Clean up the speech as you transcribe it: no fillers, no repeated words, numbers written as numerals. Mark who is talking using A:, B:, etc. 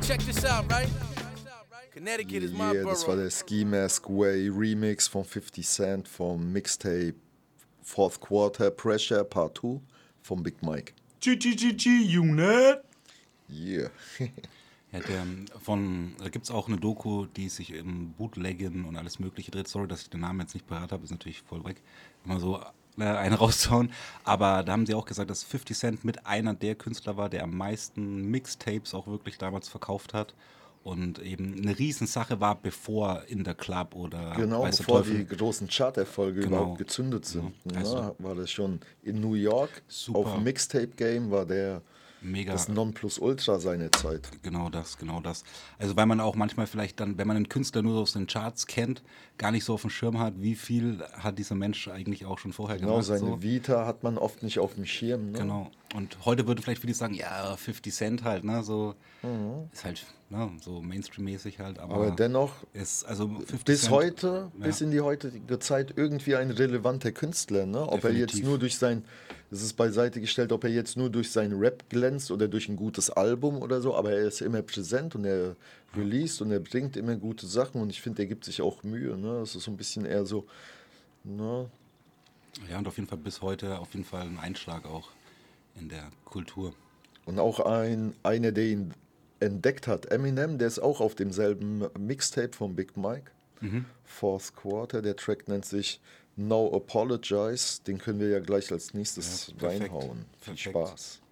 A: check this out, right? Connecticut is my
B: Yeah, das war
A: borough.
B: der Ski Mask Way Remix von 50 Cent vom Mixtape Fourth Quarter Pressure Part 2 von Big Mike.
C: Unit.
B: Yeah.
C: Ja, da gibt es auch eine Doku, die sich im Bootleggen und alles Mögliche dreht. Sorry, dass ich den Namen jetzt nicht parat habe, ist natürlich voll weg, immer so eine rauszuhauen. Aber da haben sie auch gesagt, dass 50 Cent mit einer der Künstler war, der am meisten Mixtapes auch wirklich damals verkauft hat. Und eben eine Riesensache war, bevor in der Club oder
B: Genau,
C: weiß der
B: bevor
C: Teufel.
B: die großen Charterfolge
C: Genau.
B: überhaupt gezündet sind.
C: Ja, also-
B: War das schon in New York.
C: Super.
B: Auf dem Mixtape-Game war der
C: Mega.
B: das Nonplusultra seiner Zeit.
C: Genau das. Also weil man auch manchmal vielleicht dann, wenn man einen Künstler nur aus den Charts kennt, gar nicht so auf dem Schirm hat, wie viel hat dieser Mensch eigentlich auch schon vorher
B: Genau,
C: gemacht.
B: seine
C: so.
B: Vita hat man oft nicht auf dem Schirm. Ne?
C: Genau. Und heute würden vielleicht viele sagen, ja, 50 Cent halt, ne, so ist halt so Mainstream-mäßig halt,
B: Aber dennoch
C: ist also 50
B: bis
C: Cent,
B: heute,
C: ja.
B: bis in die heutige Zeit irgendwie ein relevanter Künstler. Ne? Ob er jetzt
C: Definitiv.
B: nur durch das ist beiseite gestellt, ob er jetzt nur durch seinen Rap glänzt oder durch ein gutes Album oder so, aber er ist immer präsent und er released und er bringt immer gute Sachen und ich finde, er gibt sich auch Mühe. Ne? Das ist so ein bisschen eher so, ne?
C: Ja, und auf jeden Fall bis heute auf jeden Fall ein Einschlag auch in der Kultur.
B: Und auch einer, der ihn entdeckt hat, Eminem, der ist auch auf demselben Mixtape von Big Mike, Fourth Quarter. Der Track nennt sich No Apologize. Den können wir ja gleich als nächstes
C: Ja, perfekt.
B: reinhauen. Viel
C: Perfekt.
B: Spaß.